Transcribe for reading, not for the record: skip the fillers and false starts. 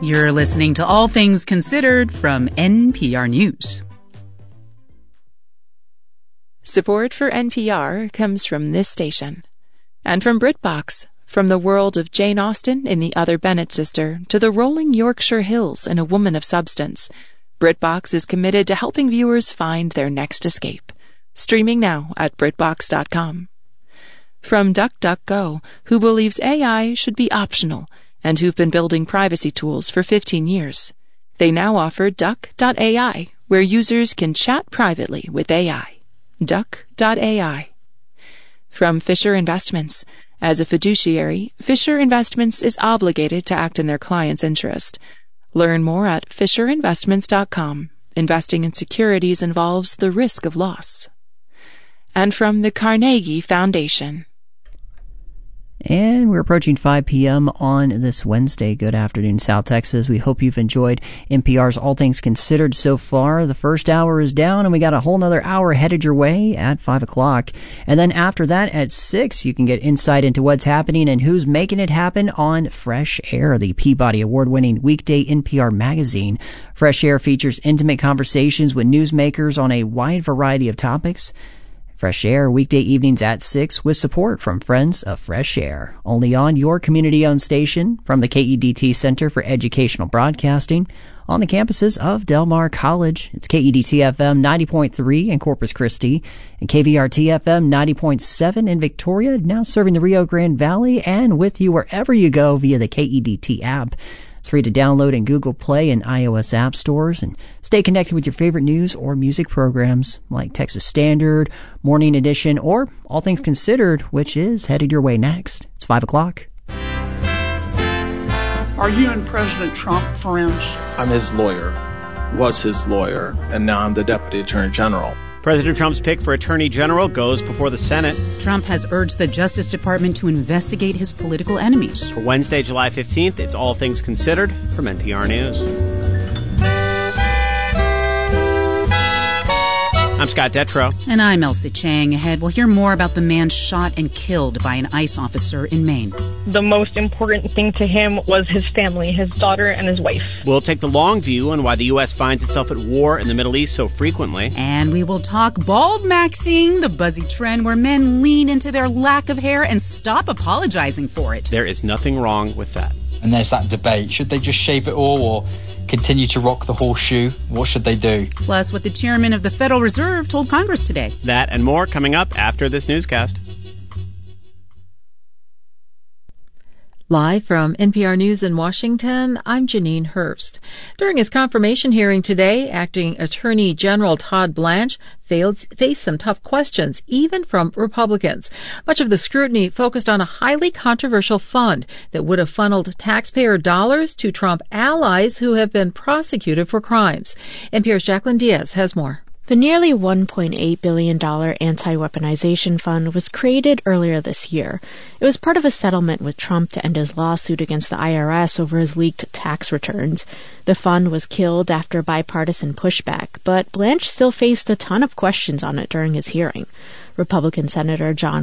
You're listening to All Things Considered from NPR News. Support for NPR comes from this station and from BritBox. From the world of Jane Austen in The Other Bennet Sister to the rolling Yorkshire Hills in A Woman of Substance, BritBox is committed to helping viewers find their next escape. Streaming now at BritBox.com. From DuckDuckGo, who believes AI should be optional and who've been building privacy tools for 15 years. They now offer Duck.ai, where users can chat privately with AI. Duck.ai. From Fisher Investments. As a fiduciary, Fisher Investments is obligated to act in their client's interest. Learn more at FisherInvestments.com. Investing in securities involves the risk of loss. And from the Carnegie Foundation. And we're approaching 5 p.m. on this Wednesday. Good afternoon, South Texas. We hope you've enjoyed NPR's All Things Considered so far. The first hour is down, and we got a whole nother hour headed your way at 5 o'clock. And then after that, at 6, you can get insight into what's happening and who's making it happen on Fresh Air, the Peabody Award-winning weekday NPR magazine. Fresh Air features intimate conversations with newsmakers on a wide variety of topics. Fresh Air, weekday evenings at 6 with support from Friends of Fresh Air. Only on your community-owned station from the KEDT Center for Educational Broadcasting on the campuses of Del Mar College. It's KEDT-FM 90.3 in Corpus Christi and KVRT-FM 90.7 in Victoria, now serving the Rio Grande Valley and with you wherever you go via the KEDT app. It's free to download in Google Play and iOS app stores, and stay connected with your favorite news or music programs like Texas Standard, Morning Edition, or All Things Considered, which is headed your way next. It's 5 o'clock. Are you and President Trump friends? I'm his lawyer, was his lawyer, and now I'm the Deputy Attorney General. President Trump's pick for Attorney General goes before the Senate. Trump has urged the Justice Department to investigate his political enemies. For Wednesday, July 15th, it's All Things Considered from NPR News. I'm Scott Detrow. And I'm Elsie Chang. Ahead, we'll hear more about the man shot and killed by an ICE officer in Maine. The most important thing to him was his family, his daughter and his wife. We'll take the long view on why the U.S. finds itself at war in the Middle East so frequently. And we will talk bald maxing, the buzzy trend where men lean into their lack of hair and stop apologizing for it. There is nothing wrong with that. And there's that debate. Should they just shave it all or continue to rock the horseshoe? What should they do? Plus, what the chairman of the Federal Reserve told Congress today. That and more coming up after this newscast. Live from NPR News in Washington, I'm Janine Hurst. During his confirmation hearing today, Acting Attorney General Todd Blanche faced some tough questions, even from Republicans. Much of the scrutiny focused on a highly controversial fund that would have funneled taxpayer dollars to Trump allies who have been prosecuted for crimes. NPR's Jacqueline Diaz has more. The nearly $1.8 billion anti-weaponization fund was created earlier this year. It was part of a settlement with Trump to end his lawsuit against the IRS over his leaked tax returns. The fund was killed after bipartisan pushback, but Blanche still faced a ton of questions on it during his hearing. Republican Senator John